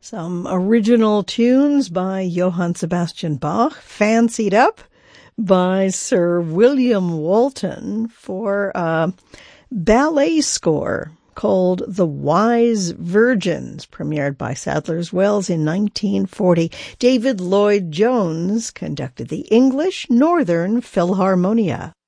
Some original tunes by Johann Sebastian Bach, fancied up by Sir William Walton for a ballet score called The Wise Virgins, premiered by Sadler's Wells in 1940. David Lloyd Jones conducted the English Northern Philharmonia.